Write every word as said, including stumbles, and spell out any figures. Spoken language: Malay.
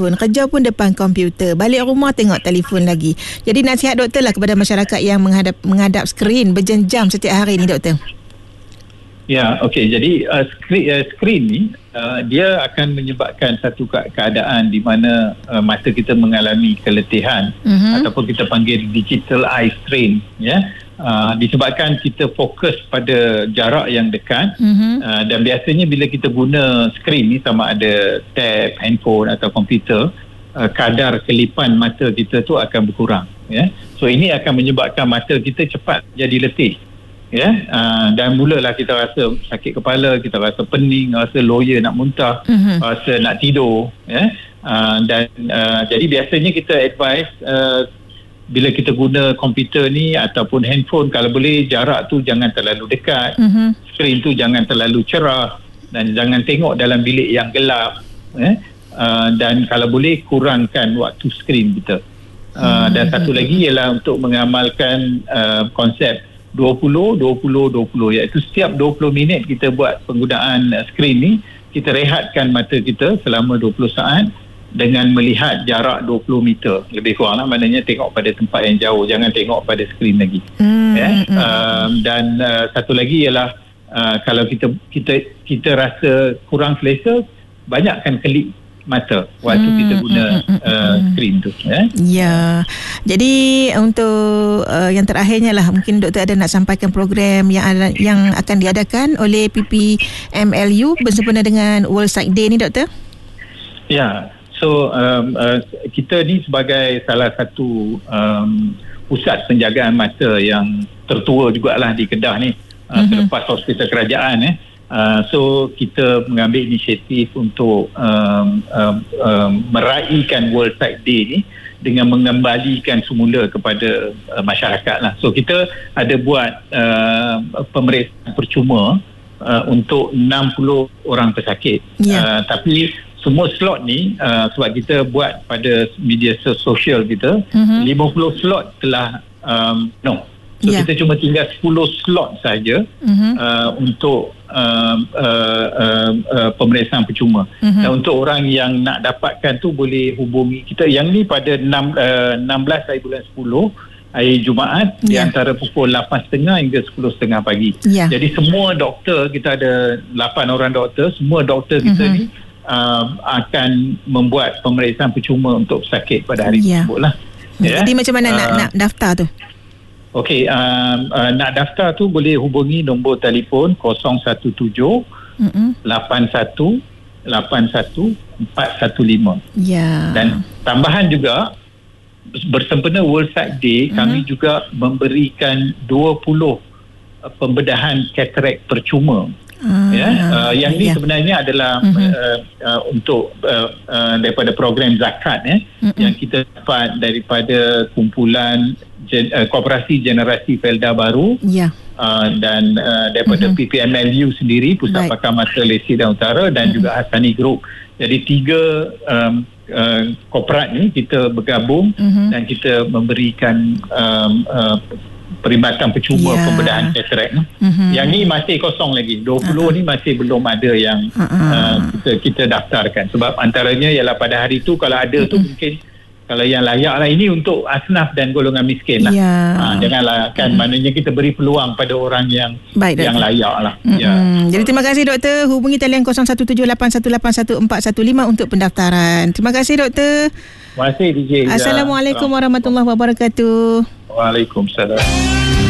telefon, kerja pun depan komputer, balik rumah tengok telefon lagi. Jadi nasihat doktor lah kepada masyarakat yang menghadap menghadap skrin berjam-jam setiap hari ni doktor. Ya, okey. Jadi uh, skrin, uh, skrin ni uh, dia akan menyebabkan satu ke- keadaan di mana uh, mata kita mengalami keletihan uh-huh. ataupun kita panggil digital eye strain, ya. Uh, disebabkan kita fokus pada jarak yang dekat uh-huh. uh, dan biasanya bila kita guna skrin ni sama ada tab, handphone atau komputer, uh, kadar kelipan mata kita tu akan berkurang, ya. So ini akan menyebabkan mata kita cepat jadi letih. Ya, uh, dan mulalah kita rasa sakit kepala, kita rasa pening, rasa loya nak muntah, uh-huh. rasa nak tidur, ya. Uh, dan uh, jadi biasanya kita advise uh, bila kita guna komputer ni ataupun handphone, kalau boleh jarak tu jangan terlalu dekat, uh-huh. skrin tu jangan terlalu cerah dan jangan tengok dalam bilik yang gelap, ya. Uh, dan kalau boleh kurangkan waktu skrin kita. Uh, uh-huh. Dan satu lagi ialah untuk mengamalkan uh, konsep dua puluh dua puluh dua puluh, iaitu setiap dua puluh minit kita buat penggunaan skrin ni, kita rehatkan mata kita selama dua puluh saat dengan melihat jarak dua puluh meter lebih kurang lah, maknanya tengok pada tempat yang jauh, jangan tengok pada skrin lagi. hmm, ya? hmm. Um, dan uh, satu lagi ialah uh, kalau kita kita kita rasa kurang selesa, banyakkan kelip mata waktu hmm, kita guna hmm, uh, skrin tu, ya. Ya. Jadi untuk uh, yang terakhirnya lah, mungkin doktor ada nak sampaikan program yang ada, yang akan diadakan oleh P P M L U bersempena dengan World Sight Day ni doktor. Ya. So um, uh, kita ni sebagai salah satu um, pusat penjagaan mata yang tertua jugalah di Kedah ni, uh, mm-hmm. selepas hospital kerajaan, eh. Uh, so kita mengambil inisiatif untuk um, um, um, meraihkan World Sight Day ni dengan mengembalikan semula kepada uh, masyarakat lah. So kita ada buat uh, pemeriksaan percuma uh, untuk enam puluh orang pesakit, yeah. uh, tapi semua slot ni uh, sebab kita buat pada media sosial kita, uh-huh. lima puluh slot telah um, no so yeah. kita cuma tinggal sepuluh slot saja uh-huh. uh, untuk uh, uh, uh, uh, pemeriksaan percuma. Uh-huh. Dan untuk orang yang nak dapatkan tu boleh hubungi kita. Yang ni pada enam, uh, enam belas hari bulan sepuluh hari Jumaat, yeah. di antara pukul lapan tiga puluh hingga sepuluh tiga puluh pagi. Yeah. Jadi semua doktor, kita ada lapan orang doktor, semua doktor kita uh-huh. ni uh, akan membuat pemeriksaan percuma untuk pesakit pada hari yeah. tersebut lah. Yeah. Jadi macam mana uh, nak, nak daftar tu? Okey, uh, uh, nak daftar tu boleh hubungi nombor telefon kosong satu tujuh lapan satu lapan satu empat satu lima. Ya. Dan tambahan juga, bersempena World Sight Day, mm-hmm. kami juga memberikan dua puluh pembedahan katarak percuma. Ah, ya, uh, yang ni ya. sebenarnya adalah mm-hmm. uh, uh, untuk uh, uh, daripada program zakat, eh, mm-hmm. yang kita dapat daripada kumpulan gen, uh, Koperasi Generasi Felda Baru, ya. uh, dan uh, daripada mm-hmm. P P M L U sendiri, Pusat Pakar Mata Malaysia dan Utara, dan mm-hmm. juga Hasani Group. Jadi tiga um, uh, korporat ni kita bergabung, mm-hmm. dan kita memberikan um, uh, perkhidmatan percuma, yeah. pembedahan katarak. Mm-hmm. Yang ni masih kosong lagi. dua puluh uh-huh. ni masih belum ada yang uh-huh. uh, kita, kita daftarkan. Sebab antaranya ialah pada hari tu kalau ada uh-huh. tu mungkin kalau yang layak lah, ini untuk asnaf dan golongan miskin lah. Yeah. Ha, janganlah kan, uh-huh. maknanya kita beri peluang pada orang yang Baik, yang layak lah. Uh-huh. Ya. Jadi terima kasih doktor. Hubungi talian kosong satu tujuh lapan satu lapan satu empat satu lima untuk pendaftaran. Terima kasih doktor. Terima kasih D J. Assalamualaikum warahmatullahi wabarakatuh. Waalaikumsalam.